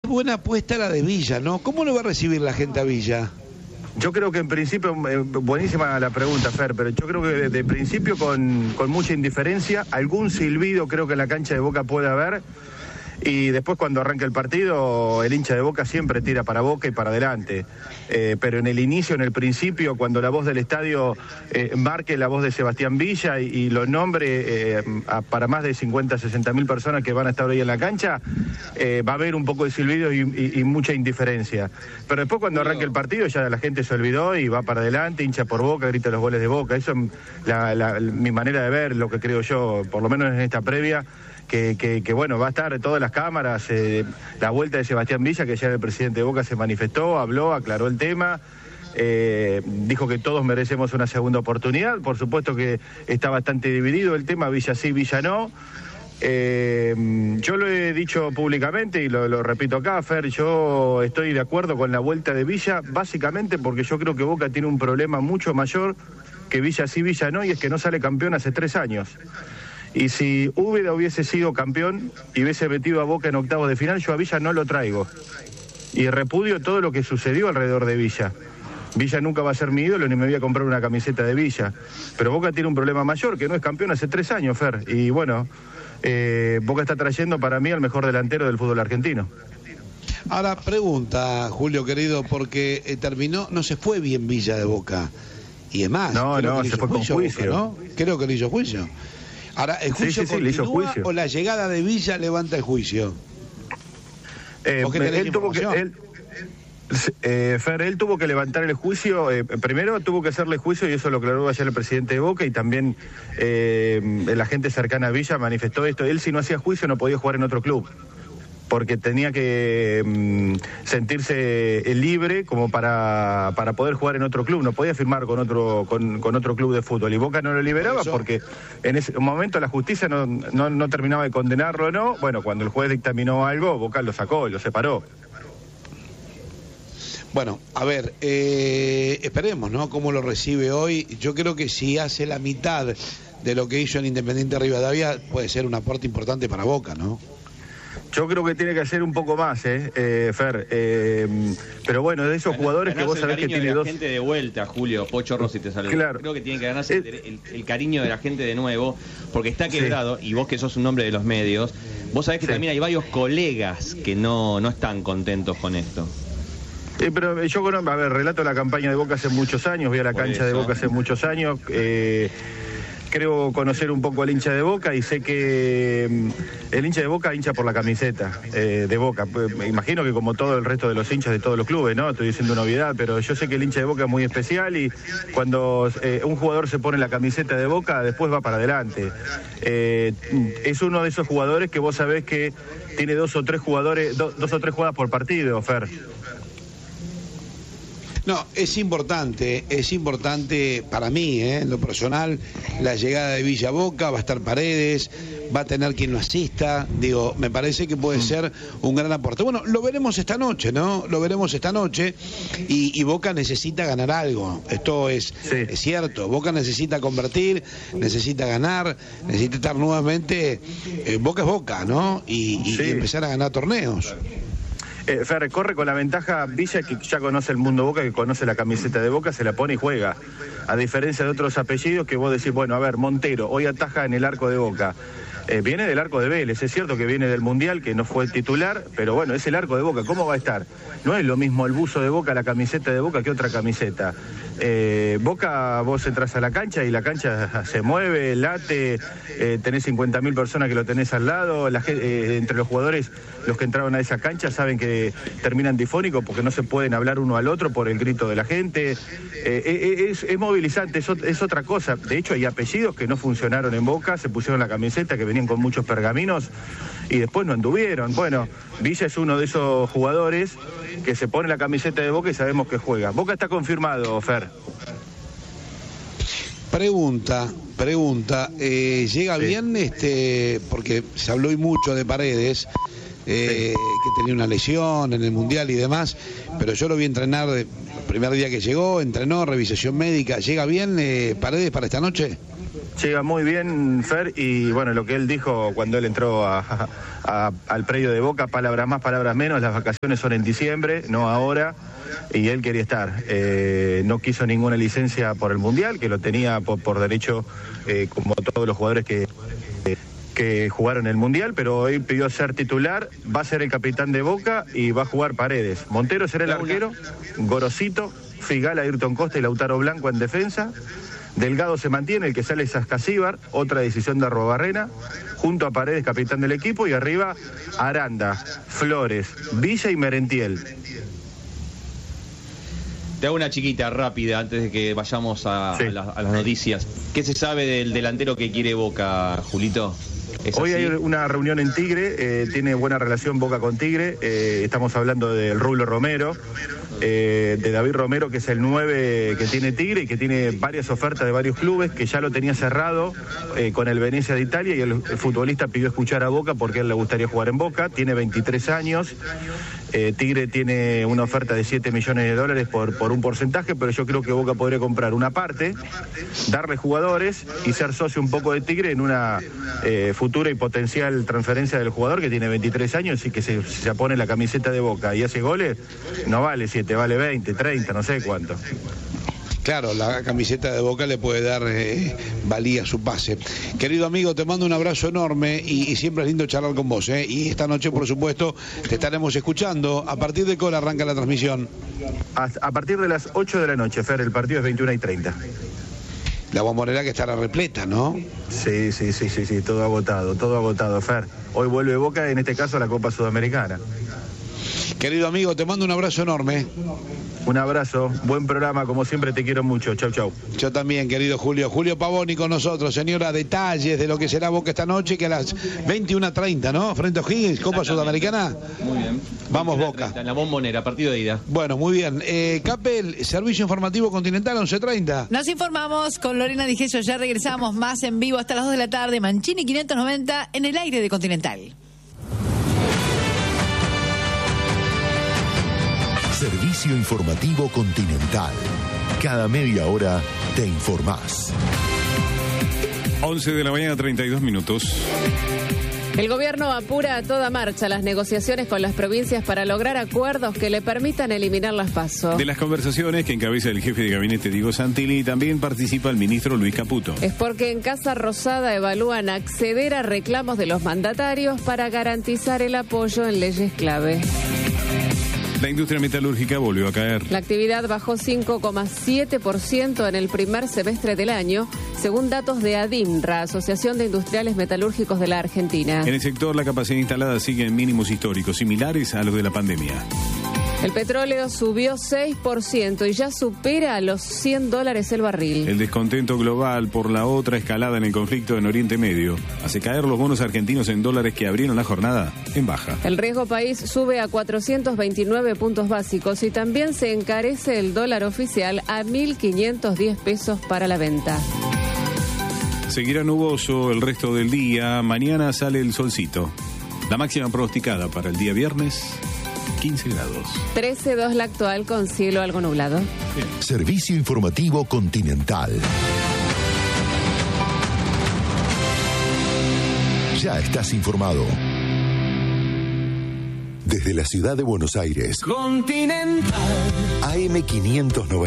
buena apuesta la de Villa, ¿no? ¿Cómo lo va a recibir la gente a Villa? Yo creo que en principio, buenísima la pregunta, Fer, pero yo creo que de principio con mucha indiferencia, algún silbido creo que en la cancha de Boca puede haber, y después cuando arranca el partido, el hincha de Boca siempre tira para Boca y para adelante, pero en el inicio, en el principio, cuando la voz del estadio marque la voz de Sebastián Villa y lo nombre para más de 50, 60 mil personas que van a estar hoy en la cancha, va a haber un poco de silbido y mucha indiferencia. Pero después cuando arranque el partido ya la gente se olvidó y va para adelante, hincha por Boca, grita los goles de Boca. Eso es mi manera de ver, lo que creo yo, por lo menos en esta previa, que bueno, va a estar todas las cámaras, la vuelta de Sebastián Villa, que ya el presidente de Boca se manifestó, habló, aclaró el tema, dijo que todos merecemos una segunda oportunidad. Por supuesto que está bastante dividido el tema, Villa sí, Villa no. Yo lo he dicho públicamente y lo repito acá, Fer, yo estoy de acuerdo con la vuelta de Villa, básicamente porque yo creo que Boca tiene un problema mucho mayor que Villa sí, Villa no, y es que no sale campeón hace 3 años. Y si hubiese sido campeón y hubiese metido a Boca en octavos de final, yo a Villa no lo traigo. Y repudio todo lo que sucedió alrededor de Villa. Villa nunca va a ser mi ídolo ni me voy a comprar una camiseta de Villa. Pero Boca tiene un problema mayor, que no es campeón hace 3 años, Fer. Y bueno, Boca está trayendo para mí al mejor delantero del fútbol argentino. Ahora, pregunta, Julio querido, porque terminó, no se fue bien Villa de Boca. Y es más, no, se fue con juicio. Boca, ¿no? Creo que le hizo juicio. Ahora, ¿el juicio sí, le hizo juicio, o la llegada de Villa levanta el juicio? Él tuvo que levantar el juicio, primero tuvo que hacerle juicio, y eso lo aclaró ayer el presidente de Boca, y también la gente cercana a Villa manifestó esto. Él, si no hacía juicio, no podía jugar en otro club, porque tenía que sentirse libre como para poder jugar en otro club, no podía firmar con otro club de fútbol, y Boca no lo liberaba porque en ese momento la justicia no terminaba de condenarlo, ¿no? Bueno, cuando el juez dictaminó algo, Boca lo sacó, lo separó. Bueno, a ver, esperemos, ¿no? Cómo lo recibe hoy. Yo creo que si hace la mitad de lo que hizo en Independiente Rivadavia, puede ser un aporte importante para Boca, ¿no? Yo creo que tiene que hacer un poco más, Fer. Pero bueno, de esos jugadores que vos sabés que tiene dos... La gente de vuelta, Julio, Pocho Rossi te saluda. Claro. Creo que tiene que ganarse el cariño de la gente de nuevo, porque está quebrado, y vos que sos un hombre de los medios, vos sabés que también hay varios colegas que no están contentos con esto. Pero yo, a ver, relato la campaña de Boca hace muchos años, vi a la cancha de Boca hace muchos años, creo conocer un poco al hincha de Boca y sé que el hincha de Boca hincha por la camiseta de Boca. Me imagino que como todo el resto de los hinchas de todos los clubes, ¿no? Estoy diciendo una obviedad, pero yo sé que el hincha de Boca es muy especial y cuando un jugador se pone la camiseta de Boca, después va para adelante. Es uno de esos jugadores que vos sabés que tiene dos o tres jugadas por partido, Fer. No, es importante para mí, en lo personal, la llegada de Villa Boca, va a estar Paredes, va a tener quien lo asista, digo, me parece que puede ser un gran aporte. Bueno, lo veremos esta noche, ¿no? Lo veremos esta noche y Boca necesita ganar algo, esto es cierto, Boca necesita convertir, necesita ganar, necesita estar nuevamente, Boca es Boca, ¿no? Y empezar a ganar torneos. Fer, corre con la ventaja Villa, que ya conoce el mundo Boca, que conoce la camiseta de Boca, se la pone y juega. A diferencia de otros apellidos que vos decís, bueno, a ver, Montero, hoy ataja en el arco de Boca. Viene del arco de Vélez, es cierto que viene del Mundial, que no fue titular, pero bueno, es el arco de Boca, ¿cómo va a estar? No es lo mismo el buzo de Boca, la camiseta de Boca, que otra camiseta. Boca, vos entras a la cancha y la cancha se mueve, late, tenés 50.000 personas que lo tenés al lado, entre los jugadores, los que entraron a esa cancha saben que terminan difónicos porque no se pueden hablar uno al otro por el grito de la gente. Es movilizante, es otra cosa. De hecho, hay apellidos que no funcionaron en Boca, se pusieron la camiseta, que venían con muchos pergaminos y después no anduvieron. Bueno, Villa es uno de esos jugadores que se pone la camiseta de Boca y sabemos que juega. Boca está confirmado, Fer. Pregunta, llega bien porque se habló hoy mucho de Paredes, que tenía una lesión en el Mundial y demás, pero yo lo vi entrenar el primer día que llegó, entrenó, revisación médica. ¿Llega bien Paredes para esta noche? Llega muy bien, Fer, y bueno, lo que él dijo cuando él entró al predio de Boca, palabras más, palabras menos, las vacaciones son en diciembre, no ahora, y él quería estar. No quiso ninguna licencia por el Mundial, que lo tenía por derecho, como todos los jugadores que jugaron el Mundial, pero él pidió ser titular, va a ser el capitán de Boca y va a jugar Paredes. Montero será el arquero, Gorosito, Figala, Ayrton Costa y Lautaro Blanco en defensa. Delgado se mantiene, el que sale es Ascasíbar, otra decisión de Arruabarrena, junto a Paredes, capitán del equipo, y arriba Aranda, Flores, Villa y Merentiel. Te hago una chiquita rápida antes de que vayamos a las noticias. ¿Qué se sabe del delantero que quiere Boca, Julito? Hoy hay una reunión en Tigre, tiene buena relación Boca con Tigre, estamos hablando del Rulo Romero, de David Romero, que es el 9 que tiene Tigre y que tiene varias ofertas de varios clubes, que ya lo tenía cerrado con el Venezia de Italia, y el futbolista pidió escuchar a Boca porque a él le gustaría jugar en Boca, tiene 23 años. Tigre tiene una oferta de $7 millones por un porcentaje, pero yo creo que Boca podría comprar una parte, darle jugadores y ser socio un poco de Tigre en una futura y potencial transferencia del jugador que tiene 23 años y que se pone la camiseta de Boca y hace goles, no vale 7, vale 20, 30, no sé cuánto. Claro, la camiseta de Boca le puede dar valía a su pase. Querido amigo, te mando un abrazo enorme y siempre es lindo charlar con vos. Y esta noche, por supuesto, te estaremos escuchando. ¿A partir de qué hora arranca la transmisión? A partir de las 8 de la noche, Fer, el partido es 21:30. La Bombonera que estará repleta, ¿no? Sí, todo agotado, Fer. Hoy vuelve Boca, en este caso, a la Copa Sudamericana. Querido amigo, te mando un abrazo enorme. Un abrazo, buen programa, como siempre te quiero mucho. Chau, chau. Yo también, querido Julio. Julio Pavoni con nosotros, señora. Detalles de lo que será Boca esta noche, que a las 21:30, ¿no? Frente a O'Higgins, Copa Sudamericana. Muy bien. Vamos, Boca. En la Bombonera, partido de ida. Bueno, muy bien. Capel, Servicio Informativo Continental, 11:30. Nos informamos con Lorena Dijeso. Ya regresamos más en vivo hasta las 2 de la tarde. Mancini 590 en el aire de Continental. Servicio Informativo Continental. Cada media hora te informás. 11 de la mañana, 32 minutos. El gobierno apura a toda marcha las negociaciones con las provincias para lograr acuerdos que le permitan eliminar las PASO. De las conversaciones que encabeza el jefe de gabinete Diego Santilli, también participa el ministro Luis Caputo. Es porque en Casa Rosada evalúan acceder a reclamos de los mandatarios para garantizar el apoyo en leyes clave. La industria metalúrgica volvió a caer. La actividad bajó 5,7% en el primer semestre del año, según datos de ADINRA, Asociación de Industriales Metalúrgicos de la Argentina. En el sector, la capacidad instalada sigue en mínimos históricos, similares a los de la pandemia. El petróleo subió 6% y ya supera a los $100 el barril. El descontento global por la otra escalada en el conflicto en Oriente Medio hace caer los bonos argentinos en dólares que abrieron la jornada en baja. El riesgo país sube a 429 puntos básicos y también se encarece el dólar oficial a 1.510 pesos para la venta. Seguirá nuboso el resto del día. Mañana sale el solcito. La máxima pronosticada para el día viernes, 15 grados. 13,2 la actual con cielo algo nublado. Bien. Servicio Informativo Continental. Ya estás informado. Desde la ciudad de Buenos Aires. Continental. AM 590.